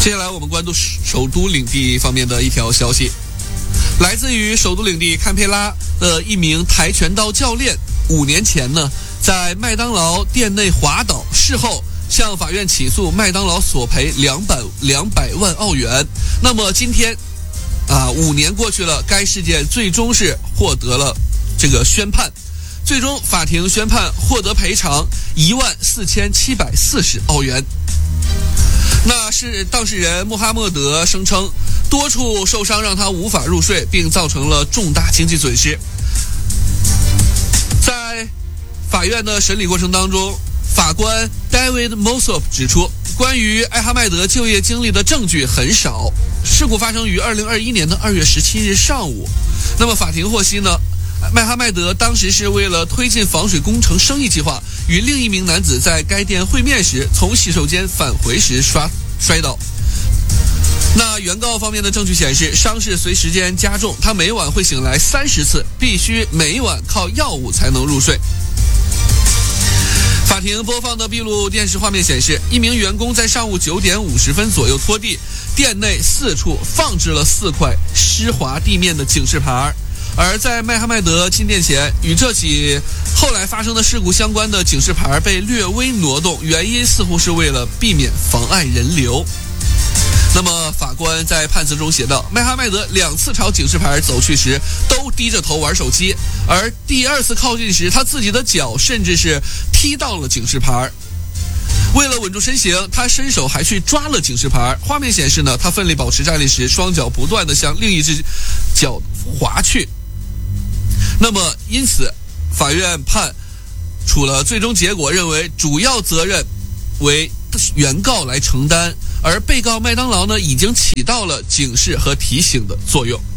接下来我们关注首都领地方面的一条消息，来自于首都领地堪培拉的一名跆拳道教练，5年前呢，在麦当劳店内滑倒，事后向法院起诉麦当劳索赔200万澳元。那么今天5年过去了，该事件最终是获得了这个宣判，最终法庭宣判获得赔偿14740澳元。那是当事人穆哈默德声称，多处受伤让他无法入睡，并造成了重大经济损失。在法院的审理过程当中，法官 David Mossop 指出，关于艾哈迈德就业经历的证据很少。事故发生于2021年的2月17日上午。那么法庭获悉呢，麦哈迈德当时是为了推进防水工程生意计划，与另一名男子在该店会面时，从洗手间返回时摔倒。那原告方面的证据显示，伤势随时间加重，他每晚会醒来30次，必须每晚靠药物才能入睡。法庭播放的闭路电视画面显示，一名员工在上午9点50分左右拖地，店内4处放置了4块湿滑地面的警示牌。而在麦哈迈德进店前，与这起后来发生的事故相关的警示牌被略微挪动，原因似乎是为了避免妨碍人流。那么法官在判词中写道，麦哈迈德2次朝警示牌走去时都低着头玩手机，而第2次靠近时，他自己的脚甚至是踢到了警示牌。为了稳住身形，他伸手还去抓了警示牌。画面显示呢，他奋力保持站立时，双脚不断地向另一只脚滑去。那么因此法院判处了最终结果，认为主要责任为原告来承担，而被告麦当劳呢已经起到了警示和提醒的作用。